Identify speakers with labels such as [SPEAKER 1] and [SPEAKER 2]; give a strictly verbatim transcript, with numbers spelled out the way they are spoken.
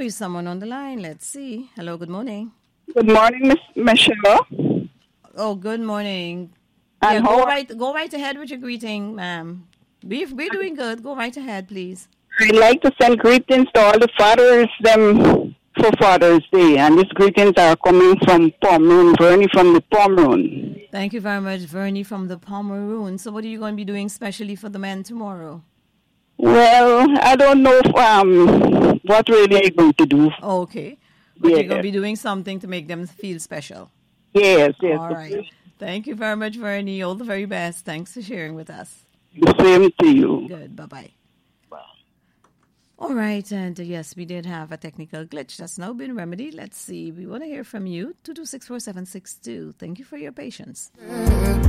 [SPEAKER 1] is someone on the line. Let's see. Hello, good morning.
[SPEAKER 2] Good morning, Miss Michelle.
[SPEAKER 1] Oh, good morning.
[SPEAKER 2] And
[SPEAKER 1] yeah,
[SPEAKER 2] how
[SPEAKER 1] go right, go right ahead with your greeting, ma'am. We, we're doing good. Go right ahead, please.
[SPEAKER 2] I'd like to send greetings to all the fathers them for Father's Day, and these greetings are coming from Pomeroon, Vernie from the Pomeroon.
[SPEAKER 1] Thank you very much, Vernie from the Pomeroon. So what are you going to be doing specially for the men tomorrow?
[SPEAKER 2] Well, I don't know if, um, what really I'm going to do.
[SPEAKER 1] Okay. But
[SPEAKER 2] Yeah.
[SPEAKER 1] you're going to be doing something to make them feel special.
[SPEAKER 2] Yes, yes.
[SPEAKER 1] All right. Thank you very much, Vernie. All the very best. Thanks for sharing with us.
[SPEAKER 2] The same to you.
[SPEAKER 1] Good. Bye-bye. All right, and uh, yes, we did have a technical glitch that's now been remedied. Let's see. We want to hear from you. two two six four seven six two. Thank you for your patience.